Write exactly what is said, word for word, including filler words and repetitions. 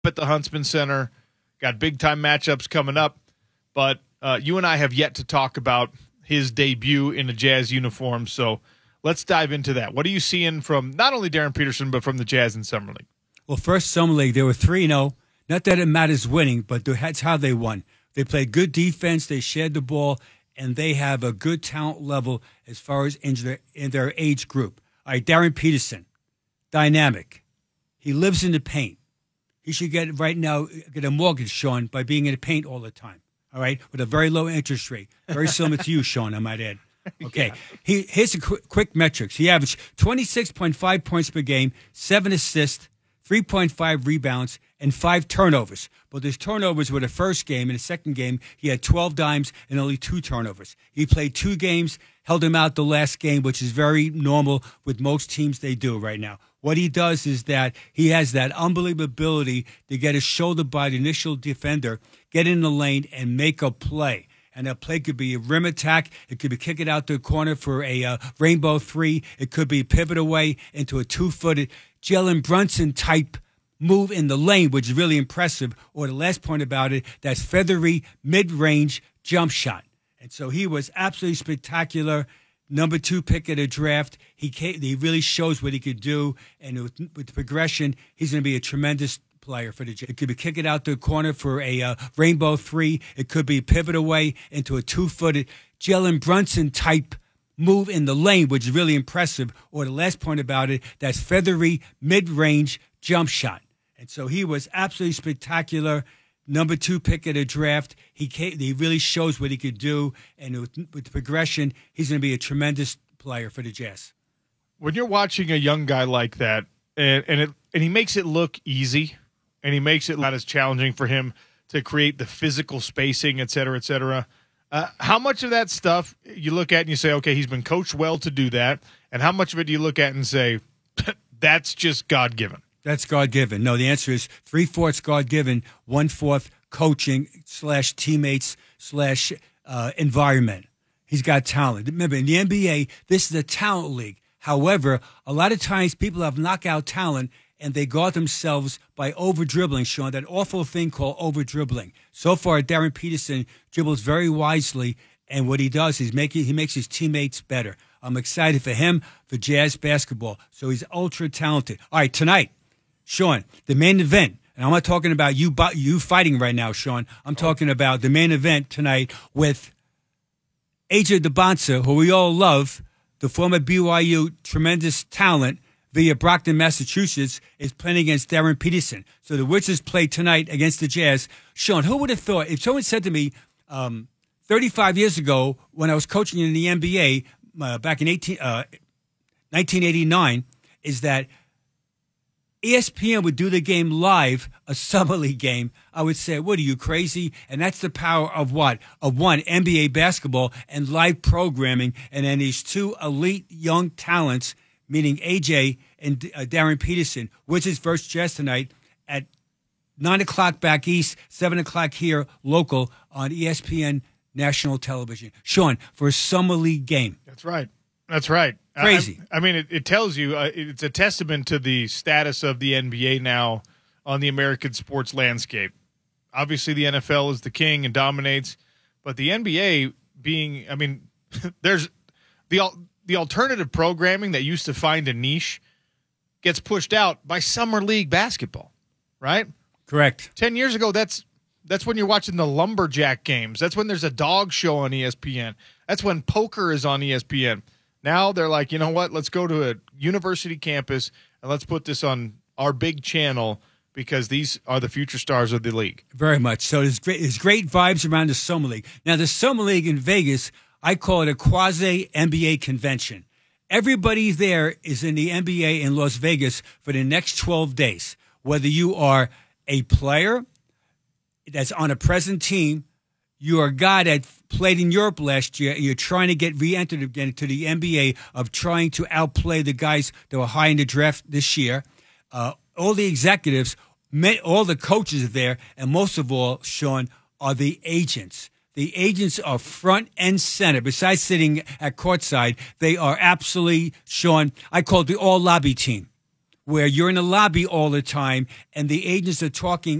at the Huntsman Center. Got big-time matchups coming up. But uh, you and I have yet to talk about his debut in a Jazz uniform, so let's dive into that. What are you seeing from not only Darren Peterson, but from the Jazz in Summer League? Well, first Summer League, they were three and oh. Not that it matters winning, but that's how they won. They played good defense, they shared the ball, and they have a good talent level as far as in their, in their age group. All right, Darren Peterson, dynamic. He lives in the paint. He should get, right now, get a mortgage, Sean, by being in the paint all the time, all right, with a very low interest rate. Very similar to you, Sean, I might add. Okay, yeah. he, here's the qu- quick metrics. He averaged twenty-six point five points per game, seven assists, three point five rebounds, and five turnovers. But his turnovers were the first game. In the second game, he had twelve dimes and only two turnovers. He played two games, held him out the last game, which is very normal with most teams they do right now. What he does is that he has that unbelievable ability to get his shoulder by the initial defender, get in the lane, and make a play. And that play could be a rim attack. It could be kick it out the corner for a uh, rainbow three. It could be pivot away into a two-footed Jalen Brunson type move in the lane, which is really impressive. Or the last point about it, that's feathery mid-range jump shot. And so he was absolutely spectacular. Number two pick of the draft. He came, he really shows what he could do. And with, with the progression, he's going to be a tremendous player for the Jazz. It could be kick it out the corner for a uh, rainbow three. It could be pivot away into a two-footed Jalen Brunson type move in the lane, which is really impressive. Or the last point about it, that's feathery mid-range jump shot. And so he was absolutely spectacular. Number two pick of the draft. He came, he really shows what he could do. And with, with the progression, he's going to be a tremendous player for the Jazz. When you're watching a young guy like that, and and, it, and he makes it look easy, and he makes it not as challenging for him to create the physical spacing, et cetera, et cetera, uh, how much of that stuff you look at and you say, okay, he's been coached well to do that, and how much of it do you look at and say, that's just God-given? That's God-given. No, the answer is three-fourths God-given, one-fourth coaching slash teammates slash uh, environment. He's got talent. Remember, in the N B A, this is a talent league. However, a lot of times people have knockout talent, and they guard themselves by over-dribbling, Sean, that awful thing called over-dribbling. So far, Darren Peterson dribbles very wisely, and what he does is make it, he makes his teammates better. I'm excited for him, for Jazz basketball. So he's ultra-talented. All right, tonight, Sean, the main event, and I'm not talking about you you fighting right now, Sean. I'm talking about the main event tonight with A J Dybantsa, who we all love, the former B Y U tremendous talent via Brockton, Massachusetts, is playing against Darren Peterson. So the Wizards play tonight against the Jazz. Sean, who would have thought, if someone said to me um, thirty-five years ago when I was coaching in the N B A uh, back in eighteen, uh, nineteen eighty-nine, is that E S P N would do the game live, a summer league game, I would say, what are you, crazy? And that's the power of what? Of one, N B A basketball and live programming, and then these two elite young talents, meaning A J and uh, Darren Peterson, Wizards versus Jazz tonight at nine o'clock back east, seven o'clock here local on E S P N national television. Sean, for a summer league game. That's right. That's right. Crazy. I, I mean, it, it tells you, uh, it's a testament to the status of the N B A now on the American sports landscape. Obviously, the N F L is the king and dominates, but the N B A being, I mean, there's the the alternative programming that used to find a niche gets pushed out by summer league basketball, right? Correct. Ten years ago, that's that's when you're watching the Lumberjack games. That's when there's a dog show on E S P N. That's when poker is on E S P N. Now they're like, you know what? Let's go to a university campus and let's put this on our big channel because these are the future stars of the league. Very much. So there's great, there's great vibes around the Summer League. Now, the Summer League in Vegas, I call it a quasi-N B A convention. Everybody there is in the N B A in Las Vegas for the next twelve days. Whether you are a player that's on a present team, you're a guy that played in Europe last year, you're trying to get re-entered again to the N B A of trying to outplay the guys that were high in the draft this year. Uh, all the executives, all the coaches are there, and most of all, Sean, are the agents. The agents are front and center. Besides sitting at courtside, they are absolutely, Sean, I call it the all-lobby team. where you're in the lobby all the time and the agents are talking